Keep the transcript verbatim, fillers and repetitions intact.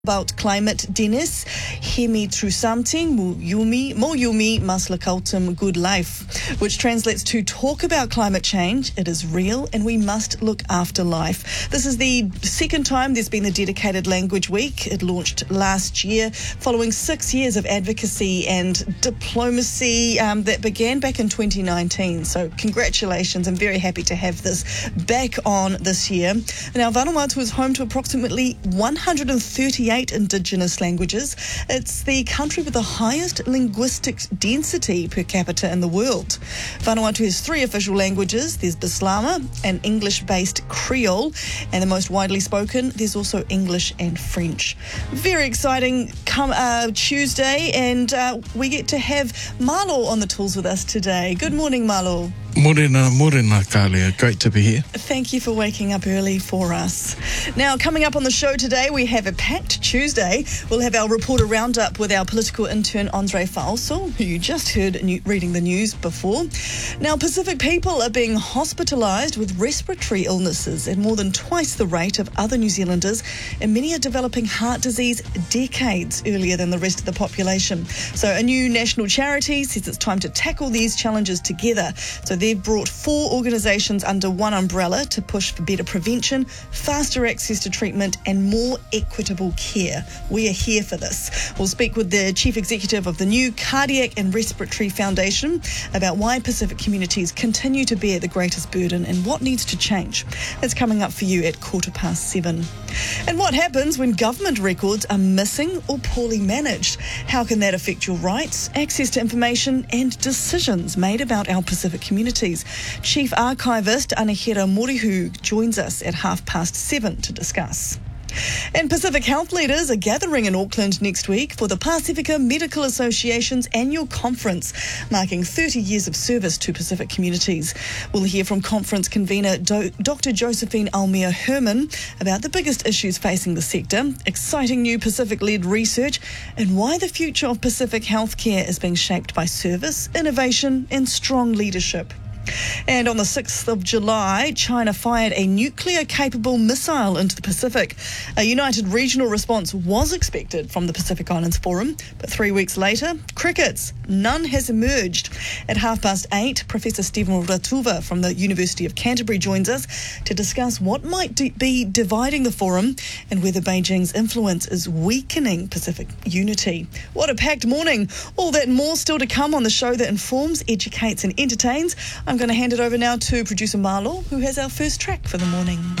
About climate, Dennis. Hemi Trusamting, Muyumi, Moyumi Maslakautum, Good Life, which translates to talk about climate change. It is real and we must look after life. This is the second time there's been the Dedicated Language Week. It launched last year following six years of advocacy and diplomacy um, that began back in twenty nineteen. So congratulations. I'm very happy to have this back on this year. Now, Vanuatu is home to approximately one hundred thirty-eight Indigenous languages. It's the country with the highest linguistic density per capita in the world. Vanuatu has three official languages. There's Bislama, an English-based Creole, and the most widely spoken, there's also English and French. Very exciting come uh, Tuesday, and uh, we get to have Malo on the tools with us today. Good morning, Malo. Morena, morena, Kalia. Great to be here. Thank you for waking up early for us. Now, coming up on the show today, we have a packed Tuesday. We'll have our reporter roundup with our political intern, Andre Falso, who you just heard new, reading the news before. Now, Pacific people are being hospitalised with respiratory illnesses at more than twice the rate of other New Zealanders, and many are developing heart disease decades earlier than the rest of the population. So a new national charity says it's time to tackle these challenges together. So they've brought four organisations under one umbrella to push for better prevention, faster access to treatment and more equitable care. We are here for this. We'll speak with the Chief Executive of the new Cardiac and Respiratory Foundation about why Pacific communities continue to bear the greatest burden and what needs to change. That's coming up for you at quarter past seven. And what happens when government records are missing or poorly managed? How can that affect your rights, access to information and decisions made about our Pacific communities? Chief Archivist Anahira Morihu joins us at half past seven to discuss. And Pacific health leaders are gathering in Auckland next week for the Pacifica Medical Association's annual conference, marking thirty years of service to Pacific communities. We'll hear from conference convener Do- Doctor Josephine Almia Herman about the biggest issues facing the sector, exciting new Pacific-led research, and why the future of Pacific healthcare is being shaped by service, innovation, and strong leadership. And on the sixth of July, China fired a nuclear-capable missile into the Pacific. A united regional response was expected from the Pacific Islands Forum, but three weeks later, crickets. None has emerged. At half past eight, Professor Stephen Ratuva from the University of Canterbury joins us to discuss what might de- be dividing the forum and whether Beijing's influence is weakening Pacific unity. What a packed morning. All that and more still to come on the show that informs, educates and entertains. I'm going to hand it over now to producer Marlo, who has our first track for the morning.